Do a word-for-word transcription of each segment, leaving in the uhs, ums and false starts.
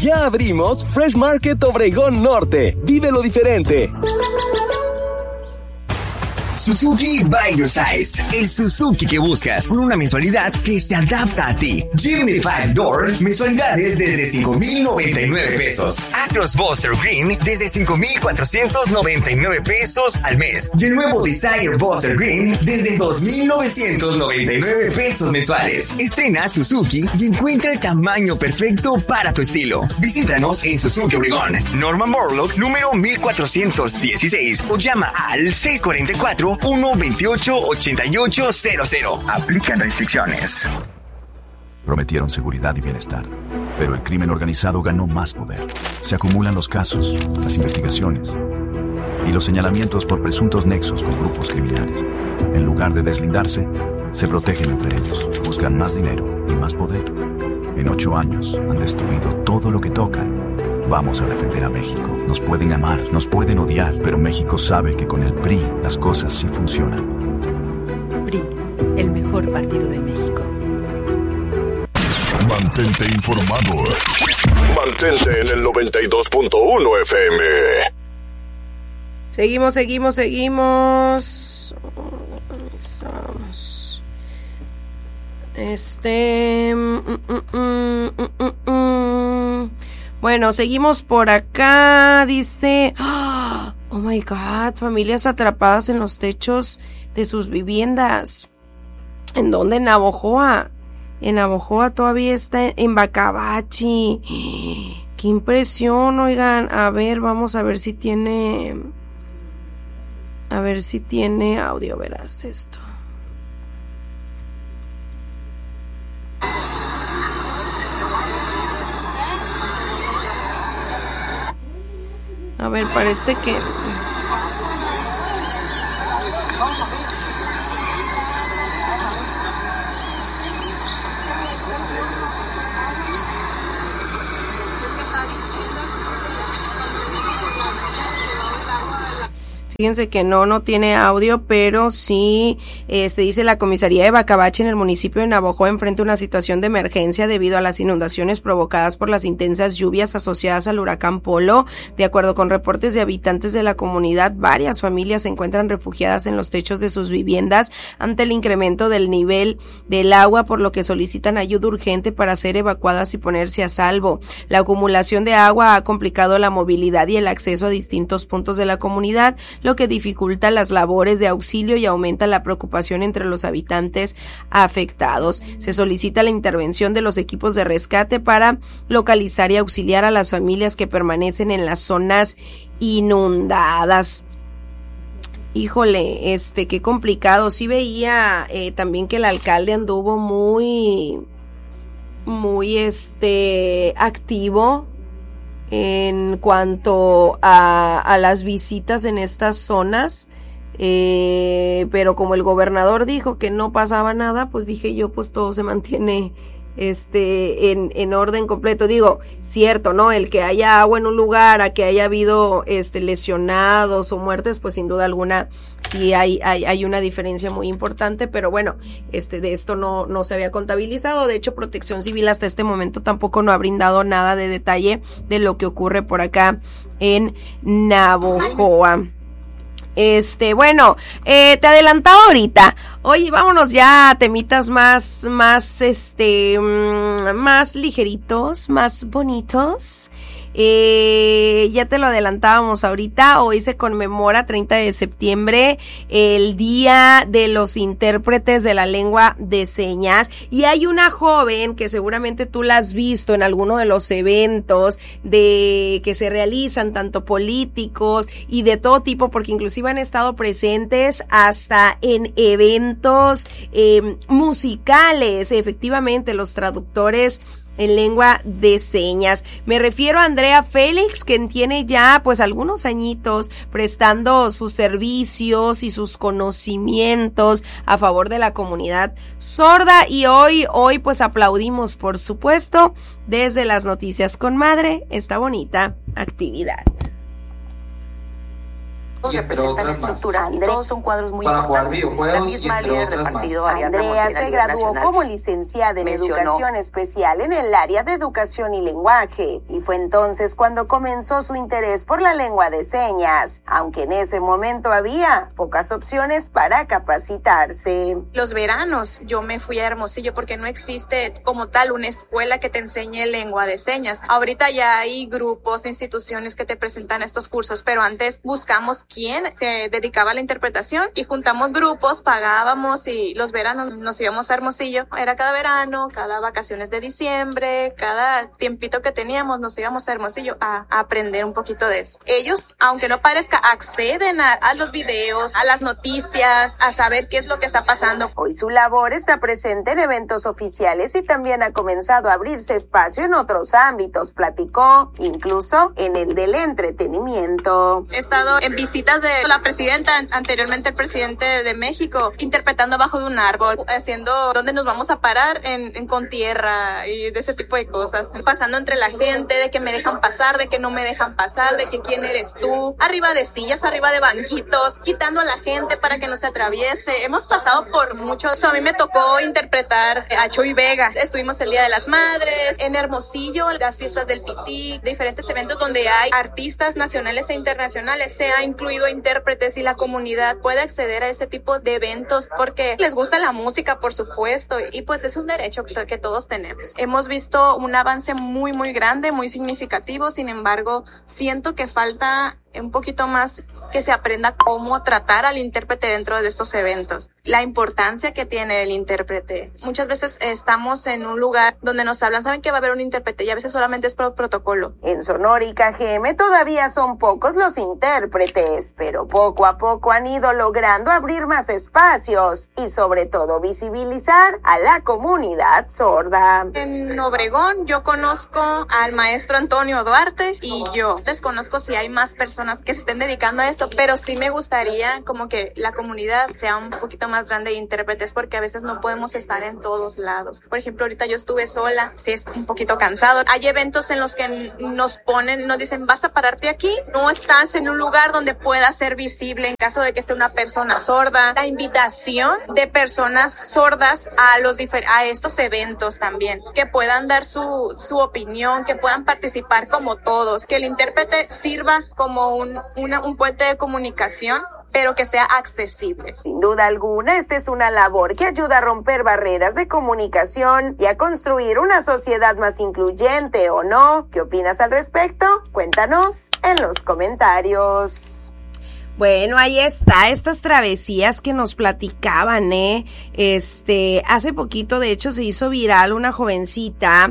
Ya abrimos Fresh Market Obregón Norte. Vívelo diferente. Suzuki by your size. El Suzuki que buscas con una mensualidad que se adapta a ti. Jimny cinco Door, mensualidades desde cinco mil noventa y nueve pesos. Acros Buster Green desde cinco mil cuatrocientos noventa y nueve pesos al mes. Y el nuevo Desire Buster Green desde dos mil novecientos noventa y nueve pesos mensuales. Estrena Suzuki y encuentra el tamaño perfecto para tu estilo. Visítanos en Suzuki Obregón, Norman Borlaug, número mil cuatrocientos dieciséis, o llama al seis cuatro cuatro, uno veintiocho, ochenta y ocho cero cero. Aplican restricciones. Prometieron seguridad y bienestar, pero el crimen organizado ganó más poder. Se acumulan los casos, las investigaciones y los señalamientos por presuntos nexos con grupos criminales. En lugar de deslindarse, se protegen entre ellos, buscan más dinero y más poder. En ocho años han destruido todo lo que tocan. Vamos a defender a México. Nos pueden amar, nos pueden odiar, pero México sabe que con el P R I las cosas sí funcionan. P R I, el mejor partido de México. Mantente informado. Mantente en el noventa y dos punto uno F M. Seguimos, seguimos, seguimos. Vamos. Este... Mm, mm, mm, mm, mm, mm. Bueno, seguimos por acá. Dice, oh my God, familias atrapadas en los techos de sus viviendas. ¿En dónde? En Navojoa. En Navojoa todavía está en Bacabachi. Qué impresión, oigan. A ver, vamos a ver si tiene... A ver si tiene audio, verás esto. A ver, parece que... Fíjense que no, no tiene audio, pero sí eh, se dice la comisaría de Bacabachi en el municipio de Navojoa enfrenta una situación de emergencia debido a las inundaciones provocadas por las intensas lluvias asociadas al huracán Polo. De acuerdo con reportes de habitantes de la comunidad, varias familias se encuentran refugiadas en los techos de sus viviendas ante el incremento del nivel del agua, por lo que solicitan ayuda urgente para ser evacuadas y ponerse a salvo. La acumulación de agua ha complicado la movilidad y el acceso a distintos puntos de la comunidad, lo que dificulta las labores de auxilio y aumenta la preocupación entre los habitantes afectados. Se solicita la intervención de los equipos de rescate para localizar y auxiliar a las familias que permanecen en las zonas inundadas. Híjole, este, qué complicado. Sí veía eh, también que el alcalde anduvo muy, muy, este, activo en cuanto a, a las visitas en estas zonas, eh, pero como el gobernador dijo que no pasaba nada, pues dije yo, pues todo se mantiene este en, en orden completo. Digo, cierto, ¿no? El que haya agua en un lugar, a que haya habido este lesionados o muertes, pues sin duda alguna sí hay, hay, hay una diferencia muy importante, pero bueno, este, de esto no, no se había contabilizado. De hecho, Protección Civil hasta este momento tampoco no ha brindado nada de detalle de lo que ocurre por acá en Navojoa. Este, bueno, eh, te adelantaba ahorita. Oye, vámonos ya a temitas más, más, este, mmm, más ligeritos, más bonitos. Eh, ya te lo adelantábamos ahorita. Hoy se conmemora treinta de septiembre el Día de los Intérpretes de la Lengua de Señas, y hay una joven que seguramente tú la has visto en alguno de los eventos de que se realizan, tanto políticos y de todo tipo, porque inclusive han estado presentes hasta en eventos eh, musicales. Efectivamente, los traductores en lengua de señas. Me refiero a Andrea Félix, quien tiene ya pues algunos añitos prestando sus servicios y sus conocimientos a favor de la comunidad sorda, y hoy, hoy pues aplaudimos, por supuesto, desde las Noticias con Madre, esta bonita actividad. y entre otras más. Todos son cuadros muy para jugar importantes. videojuegos La y misma entre líder del otras partido, más. Ariadna Andrea Montiel, a se nivel graduó nacional, como licenciada en mencionó educación especial en el área de educación y lenguaje, y fue entonces cuando comenzó su interés por la lengua de señas, aunque en ese momento había pocas opciones para capacitarse. Los veranos yo me fui a Hermosillo porque no existe como tal una escuela que te enseñe lengua de señas. Ahorita ya hay grupos, instituciones que te presentan estos cursos, pero antes buscamos quién se dedicaba a la interpretación y juntamos grupos, pagábamos y los veranos nos íbamos a Hermosillo. Era cada verano, cada vacaciones de diciembre, cada tiempito que teníamos nos íbamos a Hermosillo a, a aprender un poquito de eso. Ellos, aunque no parezca, acceden a, a los videos, a las noticias, a saber qué es lo que está pasando. Hoy su labor está presente en eventos oficiales y también ha comenzado a abrirse espacio en otros ámbitos, platicó, incluso en el del entretenimiento. He estado en visitas de la presidenta, anteriormente el presidente de México, interpretando abajo de un árbol, haciendo dónde nos vamos a parar en, en con tierra y de ese tipo de cosas. Pasando entre la gente, de que me dejan pasar, de que no me dejan pasar, de que quién eres tú, arriba de sillas, arriba de banquitos, quitando a la gente para que no se atraviese. Hemos pasado por mucho. A mí me tocó interpretar a Chuy Vega. Estuvimos el Día de las Madres, en Hermosillo, las fiestas del Pití, diferentes eventos donde hay artistas nacionales e internacionales. Se ha incluido a intérpretes y la comunidad puede acceder a ese tipo de eventos porque les gusta la música, por supuesto, y pues es un derecho que todos tenemos. Hemos visto un avance muy, muy grande, muy significativo. Sin embargo, siento que falta un poquito más que se aprenda cómo tratar al intérprete dentro de estos eventos. La importancia que tiene el intérprete. Muchas veces estamos en un lugar donde nos hablan, saben que va a haber un intérprete y a veces solamente es por protocolo. En Sonora y K G M todavía son pocos los intérpretes, pero poco a poco han ido logrando abrir más espacios y sobre todo visibilizar a la comunidad sorda. En Obregón yo conozco al maestro Antonio Duarte y yo desconozco si hay más personas que se estén dedicando a esto, pero sí me gustaría como que la comunidad sea un poquito más grande de intérpretes porque a veces no podemos estar en todos lados. Por ejemplo, ahorita yo estuve sola, sí es un poquito cansado. Hay eventos en los que nos ponen, nos dicen, vas a pararte aquí, no estás en un lugar donde pueda ser visible en caso de que sea una persona sorda. La invitación de personas sordas a los difer- a estos eventos también, que puedan dar su, su opinión, que puedan participar como todos, que el intérprete sirva como un, una, un puente de comunicación, pero que sea accesible. Sin duda alguna, esta es una labor que ayuda a romper barreras de comunicación y a construir una sociedad más incluyente, ¿o no? ¿Qué opinas al respecto? Cuéntanos en los comentarios. Bueno, ahí está, estas travesías que nos platicaban, ¿eh? Este, hace poquito, de hecho, se hizo viral una jovencita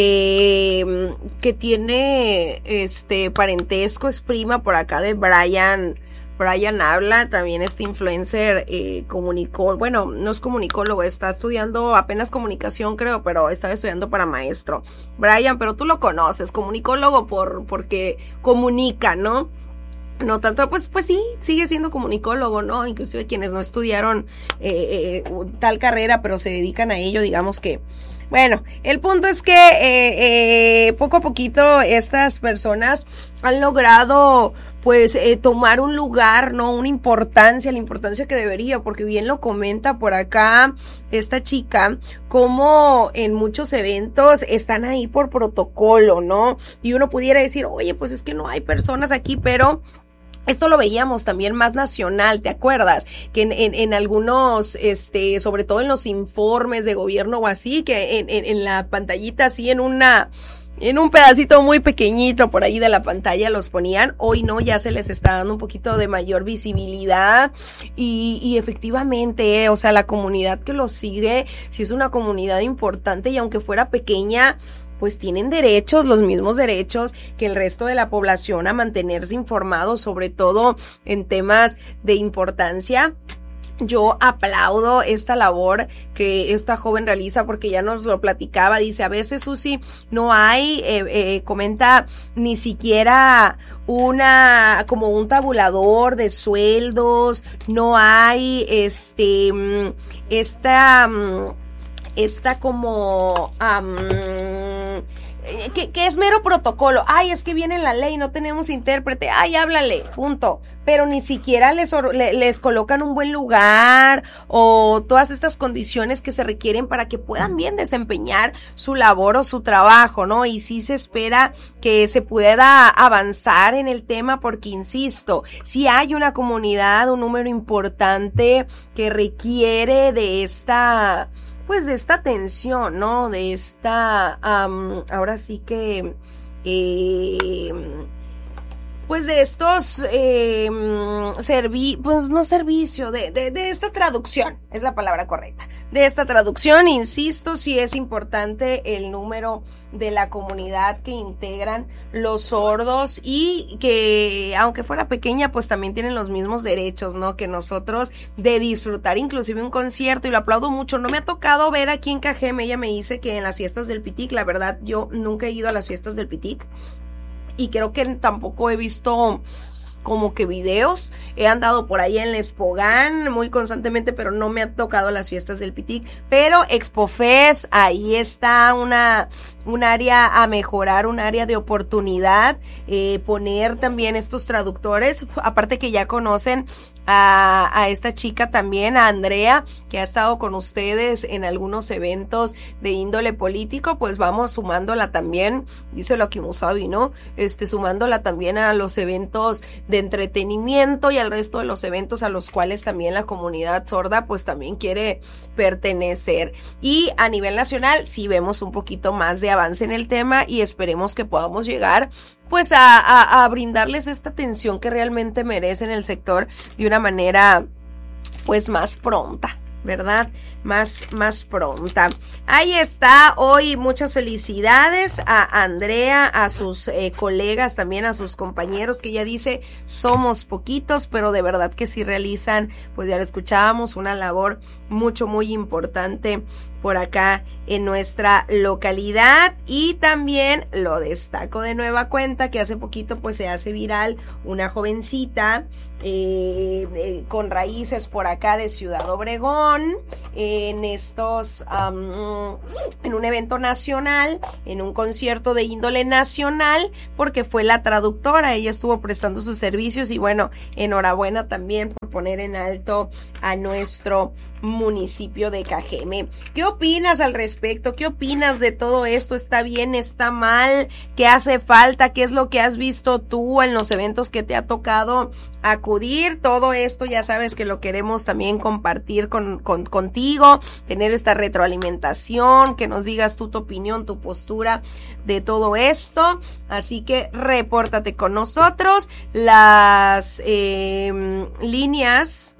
que, que tiene, este, parentesco, es prima por acá de Brian, Brian habla, también este influencer eh, comunicó, bueno, no es comunicólogo, está estudiando apenas comunicación creo, pero estaba estudiando para maestro. Brian, pero tú lo conoces, comunicólogo por, porque comunica, ¿no? No tanto, pues pues sí, sigue siendo comunicólogo, ¿no? Inclusive quienes no estudiaron eh, eh, tal carrera, pero se dedican a ello, digamos que... Bueno, el punto es que eh, eh, poco a poquito estas personas han logrado pues eh, tomar un lugar, ¿no? Una importancia, la importancia que debería, porque bien lo comenta por acá esta chica, como en muchos eventos están ahí por protocolo, ¿no? Y uno pudiera decir, oye, pues es que no hay personas aquí, pero... Esto lo veíamos también más nacional, ¿te acuerdas? Que en, en, en algunos, este, sobre todo en los informes de gobierno o así, que en, en, en la pantallita así, en una, en un pedacito muy pequeñito por ahí de la pantalla los ponían. Hoy no, ya se les está dando un poquito de mayor visibilidad y, y efectivamente, eh, o sea, la comunidad que los sigue, sí es una comunidad importante y aunque fuera pequeña, pues tienen derechos, los mismos derechos que el resto de la población a mantenerse informados, sobre todo en temas de importancia. Yo aplaudo esta labor que esta joven realiza porque ya nos lo platicaba, dice, a veces Susi, no hay, eh, eh, comenta, ni siquiera una, como un tabulador de sueldos, no hay, este, esta... esta como um, que, que es mero protocolo. Ay, es que viene la ley, no tenemos intérprete. Ay, háblale, punto. Pero ni siquiera les, les, les colocan un buen lugar o todas estas condiciones que se requieren para que puedan bien desempeñar su labor o su trabajo, ¿no? Y sí se espera que se pueda avanzar en el tema porque, insisto, si hay una comunidad, un número importante que requiere de esta, pues de esta atención, ¿no? De esta, um, ahora sí que... Eh, pues de estos eh, servi pues no servicio, de, de, de esta traducción, es la palabra correcta, de esta traducción, insisto, sí es importante el número de la comunidad que integran los sordos y que, aunque fuera pequeña, pues también tienen los mismos derechos, ¿no? Que nosotros de disfrutar inclusive un concierto, y lo aplaudo mucho. No me ha tocado ver aquí en Cajeme, ella me dice que en las fiestas del Pitic, la verdad, yo nunca he ido a las fiestas del Pitic, y creo que tampoco he visto como que videos. He andado por ahí en Lespogan muy constantemente, pero no me ha tocado las fiestas del Pitic. Pero Expofest, ahí está una un área a mejorar, un área de oportunidad, eh, poner también estos traductores, aparte que ya conocen a, a esta chica también, a Andrea, que ha estado con ustedes en algunos eventos de índole político, pues vamos sumándola también, dice lo que Musabi, ¿no? Este, sumándola también a los eventos de entretenimiento y al resto de los eventos a los cuales también la comunidad sorda pues también quiere pertenecer. Y a nivel nacional sí vemos un poquito más de avance en el tema y esperemos que podamos llegar pues a, a, a brindarles esta atención que realmente merecen el sector de una manera pues más pronta, ¿verdad? Más, más pronta. Ahí está, hoy muchas felicidades a Andrea, a sus eh, colegas, también a sus compañeros, que ella dice, somos poquitos, pero de verdad que sí realizan, pues ya lo escuchábamos, una labor mucho, muy importante por acá en nuestra localidad. Y también lo destaco de nueva cuenta que hace poquito pues se hace viral una jovencita eh, eh, con raíces por acá de Ciudad Obregón, eh, en estos um, en un evento nacional, en un concierto de índole nacional, porque fue la traductora, ella estuvo prestando sus servicios y bueno, enhorabuena también por poner en alto a nuestro municipio de Cajeme. ¿Qué opinas al respecto? ¿Qué opinas de todo esto? ¿Está bien? ¿Está mal? ¿Qué hace falta? ¿Qué es lo que has visto tú en los eventos que te ha tocado acudir? Todo esto ya sabes que lo queremos también compartir con, con contigo, tener esta retroalimentación, que nos digas tú tu opinión, tu postura de todo esto. Así que repórtate con nosotros. Las eh, líneas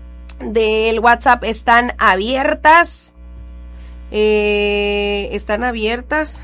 del WhatsApp están abiertas. Eh, están abiertas.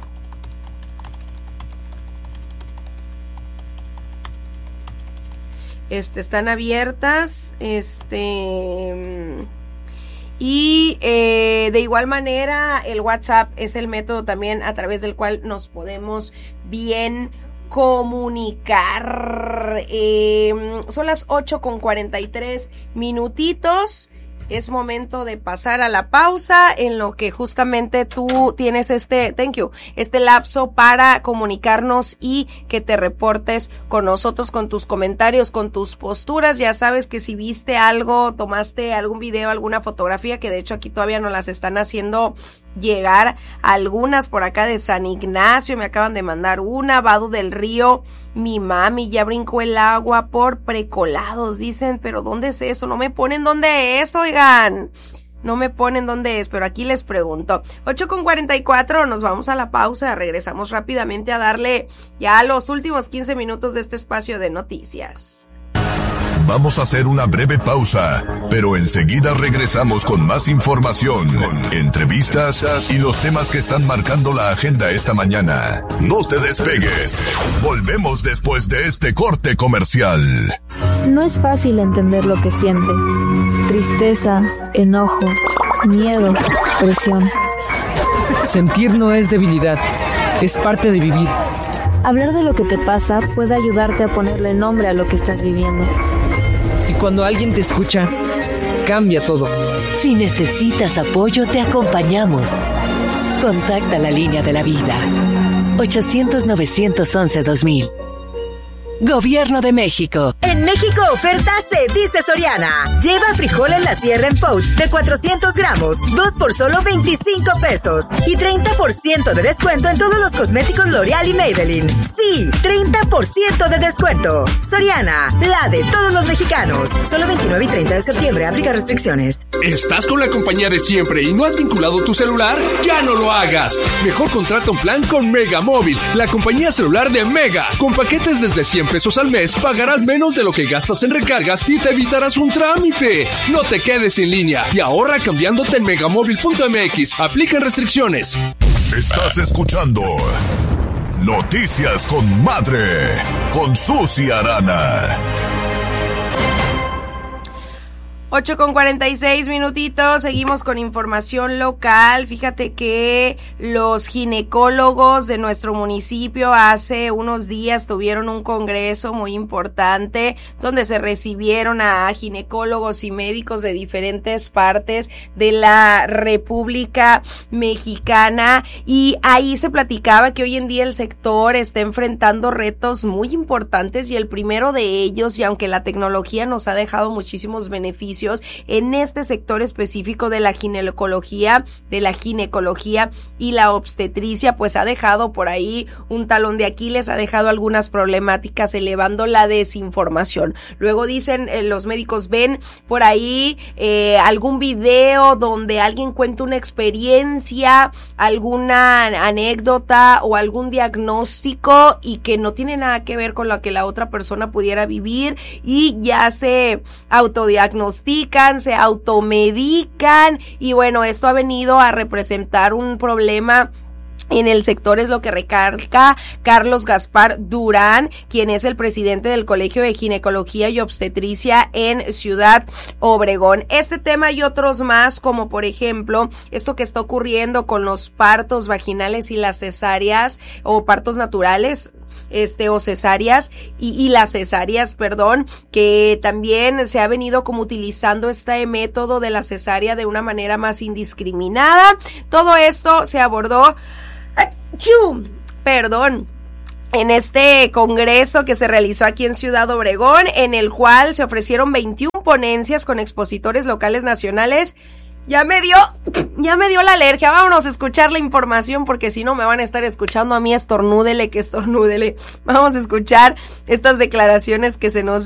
Este, están abiertas. Este. Y eh, de igual manera, el WhatsApp es el método también a través del cual nos podemos bien comunicar. Eh, son las ocho con cuarenta y tres minutitos. Es momento de pasar a la pausa en lo que justamente tú tienes este, thank you, este lapso para comunicarnos y que te reportes con nosotros, con tus comentarios, con tus posturas. Ya sabes que si viste algo, tomaste algún video, alguna fotografía, que de hecho aquí todavía nos las están haciendo llegar algunas por acá de San Ignacio, me acaban de mandar una, Vado del Río, mi mami ya brincó el agua por Precolados, dicen, pero ¿dónde es eso? No me ponen dónde es, oigan, no me ponen dónde es, pero aquí les pregunto. Ocho con cuarenta y cuatro, nos vamos a la pausa, regresamos rápidamente a darle ya los últimos quince minutos de este espacio de noticias. Vamos a hacer una breve pausa, pero enseguida regresamos con más información, entrevistas y los temas que están marcando la agenda esta mañana. No te despegues. Volvemos después de este corte comercial. No es fácil entender lo que sientes. Tristeza, enojo, miedo, presión. Sentir no es debilidad, es parte de vivir. Hablar de lo que te pasa puede ayudarte a ponerle nombre a lo que estás viviendo. Y cuando alguien te escucha, cambia todo. Si necesitas apoyo, te acompañamos. Contacta la línea de la vida. ochocientos, novecientos once, dos mil. Gobierno de México. En México oferta se dice Soriana. Lleva frijol en la sierra en pouch de cuatrocientos gramos, dos por solo veinticinco pesos. Y treinta por ciento de descuento en todos los cosméticos L'Oreal y Maybelline. Sí, treinta por ciento de descuento. Soriana, la de todos los mexicanos. Solo veintinueve y treinta de septiembre, aplica restricciones. ¿Estás con la compañía de siempre y no has vinculado tu celular? ¡Ya no lo hagas! Mejor contrata un plan con Mega Móvil, la compañía celular de Mega. Con paquetes desde cien pesos al mes, pagarás menos de lo que gastas en recargas y te evitarás un trámite. No te quedes en línea y ahorra cambiándote en megamóvil punto m x. Aplican restricciones. Estás escuchando Noticias con Madre, con Susi Arana. ocho con cuarenta y seis minutitos, seguimos con información local. Fíjate que los ginecólogos de nuestro municipio hace unos días tuvieron un congreso muy importante donde se recibieron a ginecólogos y médicos de diferentes partes de la República Mexicana, y ahí se platicaba que hoy en día el sector está enfrentando retos muy importantes, y el primero de ellos, y aunque la tecnología nos ha dejado muchísimos beneficios en este sector específico de la ginecología, de la ginecología y la obstetricia, pues ha dejado por ahí un talón de Aquiles, ha dejado algunas problemáticas, elevando la desinformación. Luego dicen, eh, los médicos ven por ahí eh, algún video donde alguien cuenta una experiencia, alguna anécdota o algún diagnóstico y que no tiene nada que ver con lo que la otra persona pudiera vivir, y ya se autodiagnostican, se automedican, y bueno, esto ha venido a representar un problema en el sector, es lo que recalca Carlos Gaspar Durán, quien es el presidente del Colegio de Ginecología y Obstetricia en Ciudad Obregón. Este tema y otros más, como por ejemplo esto que está ocurriendo con los partos vaginales y las cesáreas, o partos naturales, este o cesáreas y, y las cesáreas, perdón, que también se ha venido como utilizando este método de la cesárea de una manera más indiscriminada. Todo esto se abordó, ¡achú! perdón, en este congreso que se realizó aquí en Ciudad Obregón, en el cual se ofrecieron veintiuna ponencias con expositores locales nacionales. Ya me dio, ya me dio la alergia. Vámonos a escuchar la información, porque si no me van a estar escuchando a mí estornúdele, que estornúdele. Vamos a escuchar estas declaraciones que se nos